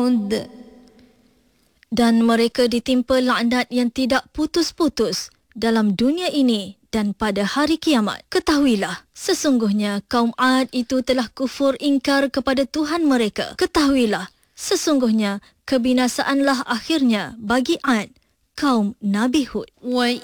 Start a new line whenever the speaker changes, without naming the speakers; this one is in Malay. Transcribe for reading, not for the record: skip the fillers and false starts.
Dan mereka ditimpa laknat yang tidak putus-putus dalam dunia ini dan pada hari kiamat. Ketahuilah, sesungguhnya kaum Ad itu telah kufur ingkar kepada Tuhan mereka. Ketahuilah, sesungguhnya kebinasaanlah akhirnya bagi Ad, kaum Nabi Hud.
وَإِلَى